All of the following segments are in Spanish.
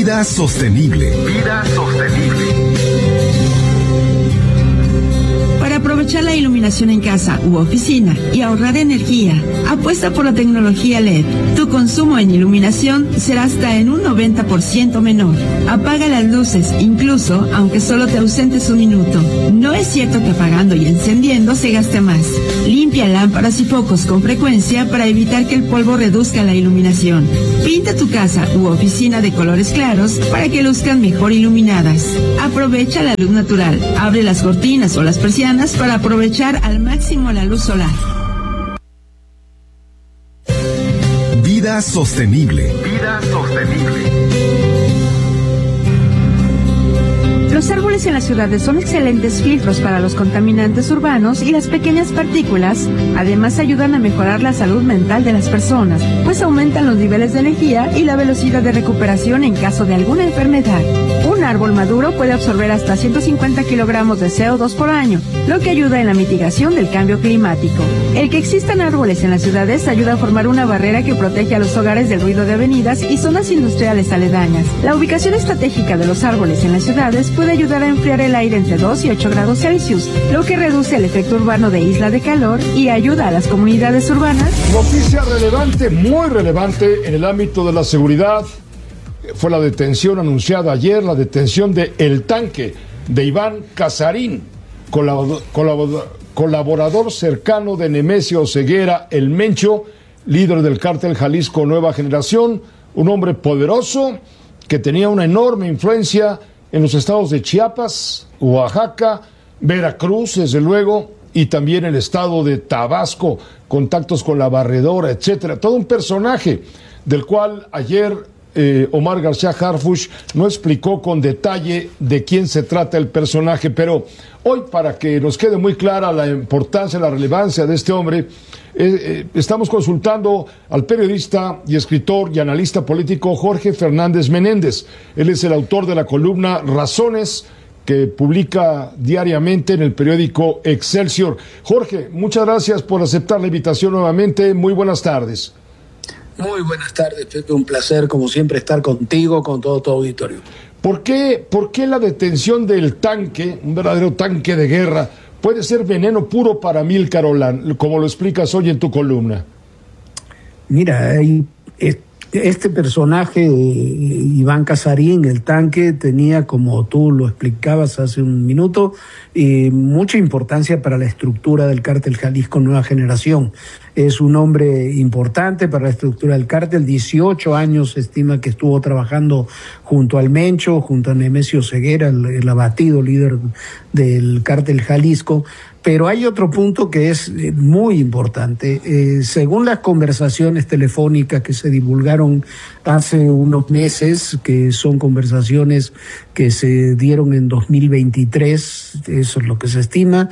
Vida sostenible. Vida sostenible. Para aprovechar la iluminación en casa u oficina y ahorrar energía, apuesta por la tecnología LED. Tu consumo en iluminación será hasta en un 90% menor. Apaga las luces, incluso aunque solo te ausentes un minuto. No es cierto que apagando y encendiendo se gaste más. Limpia lámparas y focos con frecuencia para evitar que el polvo reduzca la iluminación. Pinta tu casa u oficina de colores claros para que luzcan mejor iluminadas. Aprovecha la luz natural. Abre las cortinas o las persianas para aprovechar al máximo la luz solar. Vida sostenible. Vida sostenible. Los árboles en las ciudades son excelentes filtros para los contaminantes urbanos y las pequeñas partículas. Además, ayudan a mejorar la salud mental de las personas, pues aumentan los niveles de energía y la velocidad de recuperación en caso de alguna enfermedad. Un árbol maduro puede absorber hasta 150 kilogramos de CO2 por año, lo que ayuda en la mitigación del cambio climático. El que existan árboles en las ciudades ayuda a formar una barrera que protege a los hogares del ruido de avenidas y zonas industriales aledañas. La ubicación estratégica de los árboles en las ciudades puede ayudar a enfriar el aire entre 2 y 8 grados Celsius, lo que reduce el efecto urbano de isla de calor y ayuda a las comunidades urbanas. Noticia relevante, muy relevante en el ámbito de la seguridad. Fue la detención anunciada ayer, la detención de El Tanque, de Iván Casarín, colaborador cercano de Nemesio Ceguera, el Mencho, líder del cártel Jalisco Nueva Generación, un hombre poderoso que tenía una enorme influencia en los estados de Chiapas, Oaxaca, Veracruz, desde luego, y también el estado de Tabasco, contactos con la Barredora, etcétera. Todo un personaje del cual ayer Omar García Harfuch no explicó con detalle de quién se trata el personaje, pero hoy, para que nos quede muy clara la importancia, la relevancia de este hombre, estamos consultando al periodista y escritor y analista político Jorge Fernández Menéndez. Él es el autor de la columna Razones, que publica diariamente en el periódico Excelsior. Jorge, muchas gracias por aceptar la invitación nuevamente. Muy buenas tardes. Muy buenas tardes, Pepe. Un placer, como siempre, estar contigo, con todo tu auditorio. ¿Por qué la detención del tanque, un verdadero tanque de guerra, puede ser veneno puro para Amílcar Olán, como lo explicas hoy en tu columna? Mira, este personaje, Iván Casarín, el tanque, tenía, como tú lo explicabas hace un minuto, mucha importancia para la estructura del cártel Jalisco Nueva Generación. Es un hombre importante para la estructura del cártel. 18 años se estima que estuvo trabajando junto al Mencho, junto a Nemesio Ceguera, el abatido líder del cártel Jalisco. Pero hay otro punto que es muy importante. Según las conversaciones telefónicas que se divulgaron hace unos meses, que son conversaciones que se dieron en 2023, eso es lo que se estima,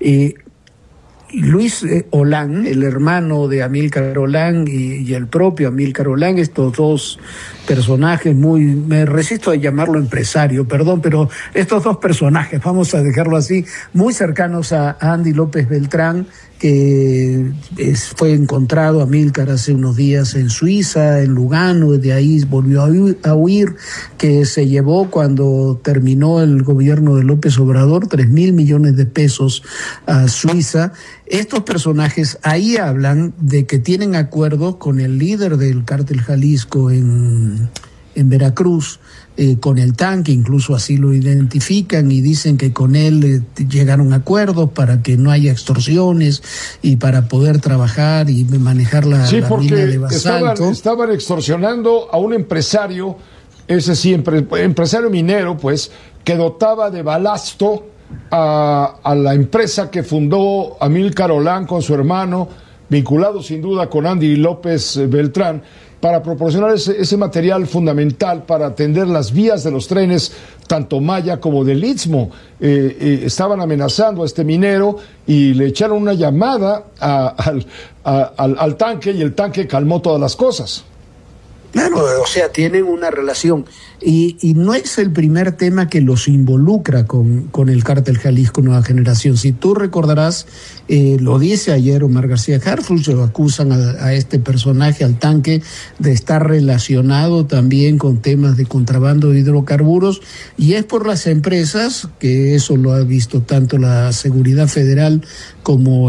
Luis Olán, el hermano de Amílcar Olán y el propio Amílcar Olán, estos dos personajes me resisto a llamarlo empresario, perdón, pero estos dos personajes, vamos a dejarlo así, muy cercanos a Andy López Beltrán, que fue encontrado Amílcar hace unos días en Suiza, en Lugano, de ahí volvió a huir, que se llevó cuando terminó el gobierno de López Obrador 3,000 millones de pesos a Suiza. Estos personajes ahí hablan de que tienen acuerdos con el líder del cártel Jalisco en Veracruz, con el tanque, incluso así lo identifican y dicen que con él llegaron a acuerdos para que no haya extorsiones y para poder trabajar y manejar la mina de basalto. Estaban extorsionando a un empresario, ese sí, empresario minero, pues, que dotaba de balasto a la empresa que fundó Amílcar Olán con su hermano, vinculado sin duda con Andy López Beltrán, para proporcionar ese material fundamental para atender las vías de los trenes, tanto Maya como del Istmo. Estaban amenazando a este minero y le echaron una llamada al tanque, y el tanque calmó todas las cosas. Claro, o sea, tienen una relación. Y no es el primer tema que los involucra con el cártel Jalisco Nueva Generación. Si tú recordarás, lo dice ayer Omar García Harfuch, lo acusan a este personaje, al tanque, de estar relacionado también con temas de contrabando de hidrocarburos, y es por las empresas, que eso lo ha visto tanto la Seguridad Federal como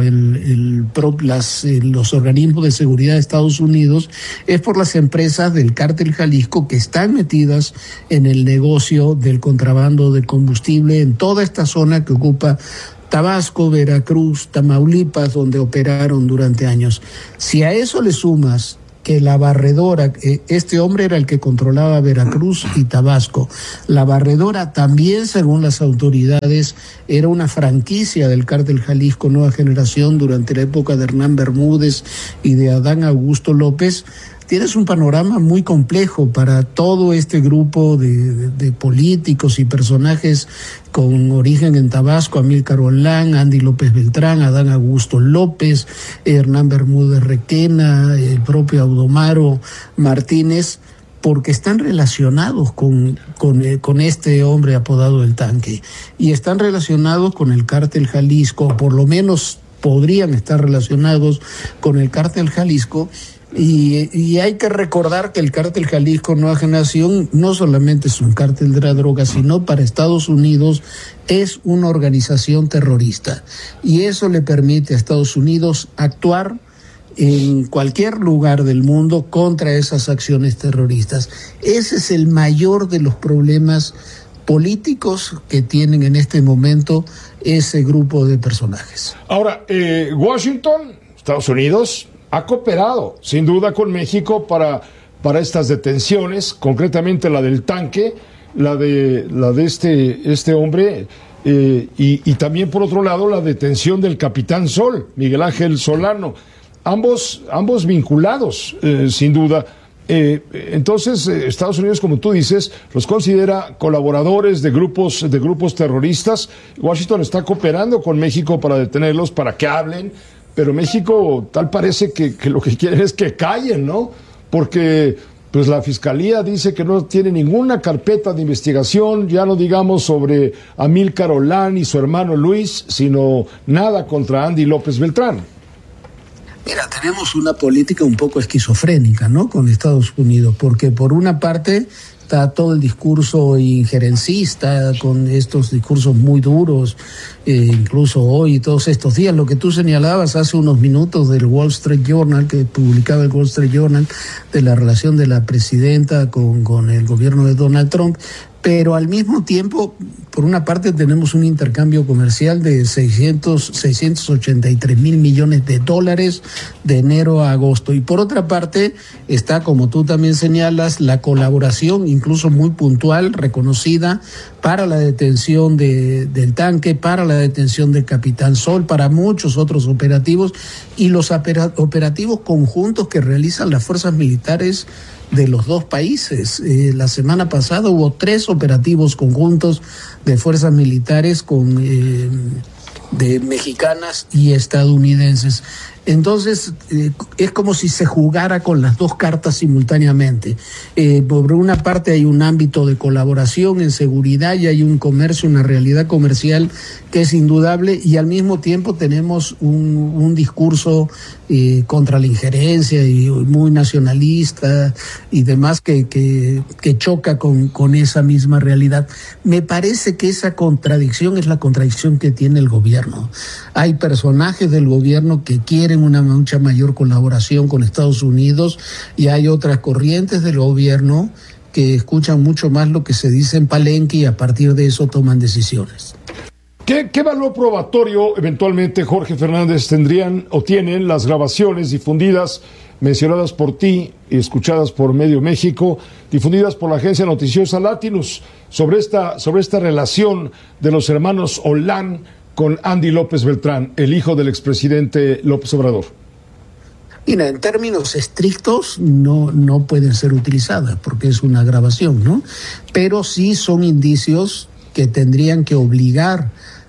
los organismos de seguridad de Estados Unidos, es por las empresas del cártel Jalisco que están metidas en el negocio del contrabando de combustible en toda esta zona que ocupa Tabasco, Veracruz, Tamaulipas, donde operaron durante años. Si a eso le sumas que la barredora, este hombre era el que controlaba Veracruz y Tabasco, la barredora también, según las autoridades, era una franquicia del cártel Jalisco Nueva Generación durante la época de Hernán Bermúdez y de Adán Augusto López. Tienes un panorama muy complejo para todo este grupo de políticos y personajes con origen en Tabasco: Amílcar Olán, Andy López Beltrán, Adán Augusto López, Hernán Bermúdez Requena, el propio Audomaro Martínez, porque están relacionados con este hombre apodado El Tanque, y están relacionados con el cártel Jalisco, o por lo menos podrían estar relacionados con el cártel Jalisco. Y hay que recordar que el cártel Jalisco Nueva Generación no solamente es un cártel de la droga, sino para Estados Unidos es una organización terrorista. Y eso le permite a Estados Unidos actuar en cualquier lugar del mundo contra esas acciones terroristas. Ese es el mayor de los problemas políticos que tienen en este momento ese grupo de personajes. Ahora, Washington, Estados Unidos, ha cooperado sin duda con México para estas detenciones, concretamente la del tanque, la de este hombre, y también por otro lado la detención del capitán Sol, Miguel Ángel Solano, ambos vinculados sin duda. Entonces Estados Unidos, como tú dices, los considera colaboradores de grupos terroristas. Washington está cooperando con México para detenerlos, para que hablen. Pero México tal parece que lo que quiere es que callen, ¿no? Porque pues la Fiscalía dice que no tiene ninguna carpeta de investigación, ya no digamos sobre Amílcar Olán y su hermano Luis, sino nada contra Andy López Beltrán. Mira, tenemos una política un poco esquizofrénica, ¿no?, con Estados Unidos, porque por una parte está todo el discurso injerencista, con estos discursos muy duros, incluso hoy, todos estos días, lo que tú señalabas hace unos minutos del Wall Street Journal, que publicaba el Wall Street Journal, de la relación de la presidenta con el gobierno de Donald Trump. Pero al mismo tiempo, por una parte tenemos un intercambio comercial de 683 mil millones de dólares de enero a agosto. Y por otra parte está, como tú también señalas, la colaboración, incluso muy puntual, reconocida, para la detención del tanque, para la detención del capitán Sol, para muchos otros operativos, y los operativos conjuntos que realizan las fuerzas militares de los dos países. La semana pasada hubo 3 operativos conjuntos de fuerzas militares de mexicanas y estadounidenses. Entonces, es como si se jugara con las dos cartas simultáneamente. Por una parte hay un ámbito de colaboración en seguridad y hay un comercio, una realidad comercial que es indudable, y al mismo tiempo tenemos un discurso contra la injerencia y muy nacionalista y demás que choca con esa misma realidad. Me parece que esa contradicción es la contradicción que tiene el gobierno. Hay personajes del gobierno que quieren una mucha mayor colaboración con Estados Unidos, y hay otras corrientes del gobierno que escuchan mucho más lo que se dice en Palenque y a partir de eso toman decisiones. ¿Qué valor probatorio eventualmente, Jorge Fernández, tendrían o tienen las grabaciones difundidas, mencionadas por ti y escuchadas por Medio México, difundidas por la agencia noticiosa Latinus, sobre esta relación de los hermanos Olán con Andy López Beltrán, el hijo del expresidente López Obrador? Mira, en términos estrictos no pueden ser utilizadas porque es una grabación, ¿no? Pero sí son indicios que tendrían que obligar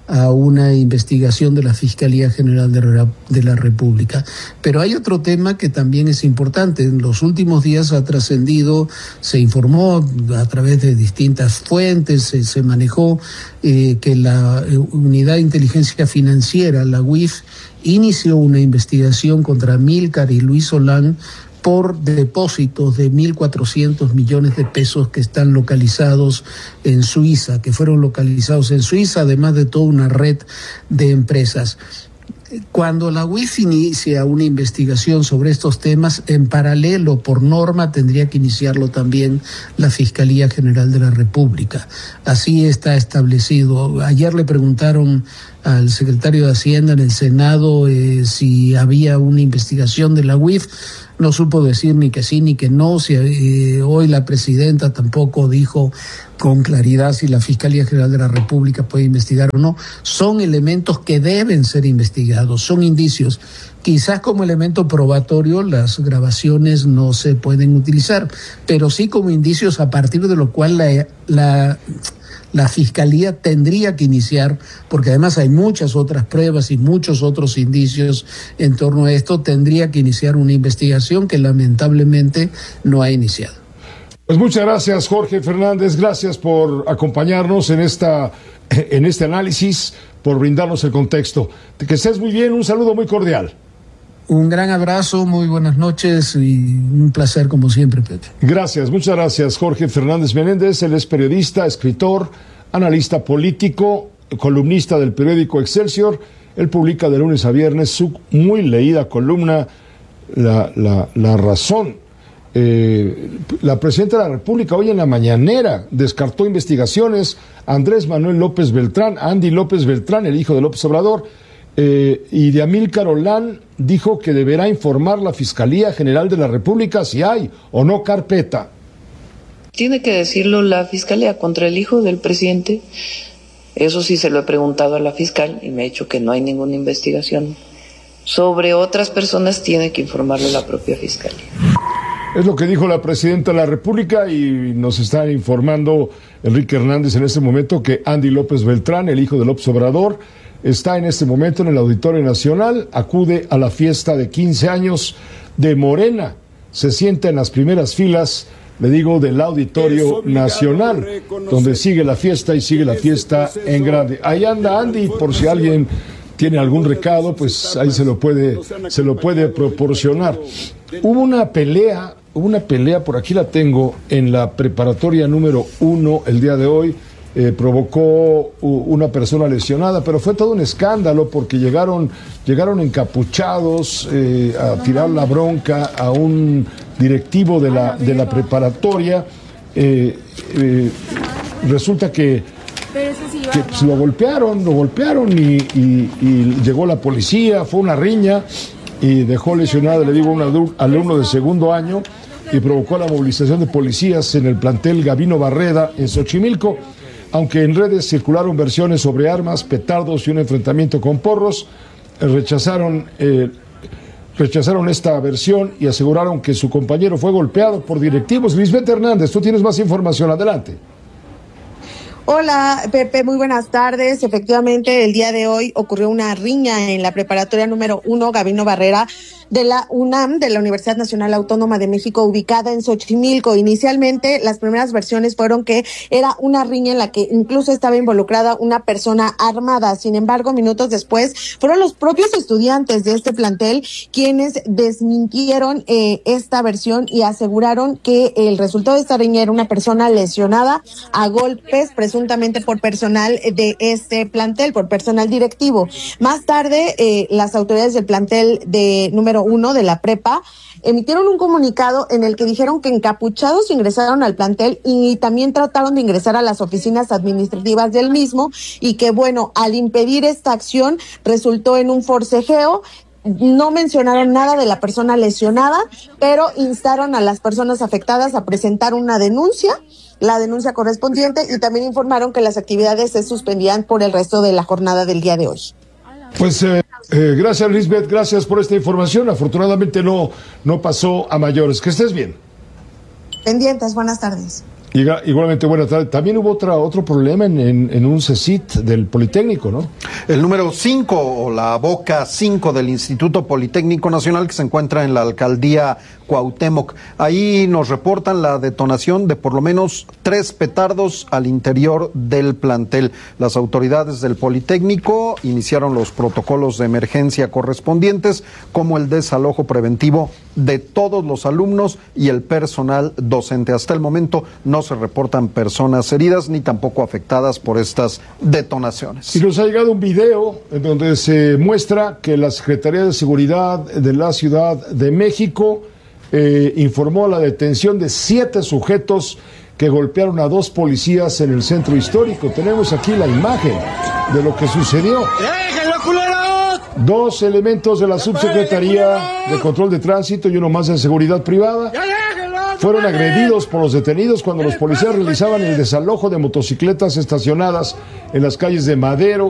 a una investigación de la Fiscalía General de la República. Pero hay otro tema que también es importante. En los últimos días ha trascendido, se informó a través de distintas fuentes, se manejó que la Unidad de Inteligencia Financiera, la UIF, inició una investigación contra Amílcar y Luis Solán por depósitos de 1.400 millones de pesos que están localizados en Suiza, que fueron localizados en Suiza, además de toda una red de empresas. Cuando la UIF inicia una investigación sobre estos temas, en paralelo, por norma, tendría que iniciarlo también la Fiscalía General de la República. Así está establecido. Ayer le preguntaron al secretario de Hacienda en el Senado si había una investigación de la UIF. No supo decir ni que sí ni que no. Hoy la presidenta tampoco dijo con claridad si la Fiscalía General de la República puede investigar o no. Son elementos que deben ser investigados, son indicios. Quizás como elemento probatorio las grabaciones no se pueden utilizar, pero sí como indicios a partir de lo cual la Fiscalía tendría que iniciar, porque además hay muchas otras pruebas y muchos otros indicios en torno a esto, tendría que iniciar una investigación que lamentablemente no ha iniciado. Pues muchas gracias, Jorge Fernández, gracias por acompañarnos en este análisis, por brindarnos el contexto. Que estés muy bien, un saludo muy cordial. Un gran abrazo, muy buenas noches y un placer como siempre, Pepe. Gracias, muchas gracias, Jorge Fernández Menéndez. Él es periodista, escritor, analista político, columnista del periódico Excelsior. Él publica de lunes a viernes su muy leída columna La Razón. La presidenta de la República hoy en la mañanera descartó investigaciones a Andrés Manuel López Beltrán, a Andy López Beltrán, el hijo de López Obrador, y de Amílcar Olán dijo que deberá informar la Fiscalía General de la República si hay o no carpeta. Tiene que decirlo la Fiscalía contra el hijo del presidente. Eso sí se lo he preguntado a la fiscal y me ha dicho que no hay ninguna investigación. Sobre otras personas tiene que informarle la propia Fiscalía. Es lo que dijo la presidenta de la República y nos está informando Enrique Hernández en este momento que Andy López Beltrán, el hijo de López Obrador, está en este momento en el Auditorio Nacional, acude a la fiesta de 15 años de Morena, se sienta en las primeras filas, le digo, del Auditorio Nacional, donde sigue la fiesta y sigue la fiesta en grande. Ahí anda Andy, por si alguien tiene algún recado, pues ahí se lo puede proporcionar. Hubo una pelea, por aquí la tengo, en la preparatoria número 1 el día de hoy. Provocó una persona lesionada, pero fue todo un escándalo porque llegaron encapuchados a tirar la bronca a un directivo de la preparatoria. Resulta que pues, lo golpearon y llegó la policía, fue una riña y dejó lesionado, le digo, a un alumno de segundo año y provocó la movilización de policías en el plantel Gabino Barreda en Xochimilco. Aunque en redes circularon versiones sobre armas, petardos y un enfrentamiento con porros, rechazaron esta versión y aseguraron que su compañero fue golpeado por directivos. Lisbeth Hernández, tú tienes más información, adelante. Hola, Pepe, muy buenas tardes. Efectivamente, el día de hoy ocurrió una riña en la preparatoria número 1, Gabino Barrera, de la UNAM, de la Universidad Nacional Autónoma de México, ubicada en Xochimilco. Inicialmente, las primeras versiones fueron que era una riña en la que incluso estaba involucrada una persona armada. Sin embargo, minutos después, fueron los propios estudiantes de este plantel quienes desmintieron esta versión y aseguraron que el resultado de esta riña era una persona lesionada a golpes, presuntamente por personal de este plantel, por personal directivo. Más tarde, las autoridades del plantel de número 1 de la prepa emitieron un comunicado en el que dijeron que encapuchados ingresaron al plantel y también trataron de ingresar a las oficinas administrativas del mismo y que, bueno, al impedir esta acción resultó en un forcejeo. No mencionaron nada de la persona lesionada, pero instaron a las personas afectadas a presentar una denuncia, la denuncia correspondiente, y también informaron que las actividades se suspendían por el resto de la jornada del día de hoy. Pues gracias, Lisbeth, gracias por esta información. Afortunadamente no pasó a mayores. Que estés bien. Pendientes, buenas tardes. Igualmente, buenas tardes. También hubo otro problema en un CECIT del Politécnico, ¿no? El número 5, o la boca 5 del Instituto Politécnico Nacional, que se encuentra en la alcaldía Cuauhtémoc. Ahí nos reportan la detonación de por lo menos 3 petardos al interior del plantel. Las autoridades del Politécnico iniciaron los protocolos de emergencia correspondientes, como el desalojo preventivo de todos los alumnos y el personal docente. Hasta el momento no se reportan personas heridas ni tampoco afectadas por estas detonaciones. Y nos ha llegado un video en donde se muestra que la Secretaría de Seguridad de la Ciudad de México informó la detención de 7 sujetos que golpearon a 2 policías en el centro histórico. Tenemos aquí la imagen de lo que sucedió. 2 elementos de la Subsecretaría de Control de Tránsito y uno más de Seguridad Privada fueron agredidos por los detenidos cuando los policías realizaban el desalojo de motocicletas estacionadas en las calles de Madero